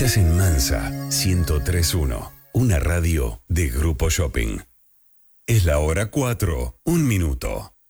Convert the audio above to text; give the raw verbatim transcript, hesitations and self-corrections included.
Estás en Mansa ciento tres punto uno, una radio de Grupo Shopping. Es la hora cuatro, un minuto.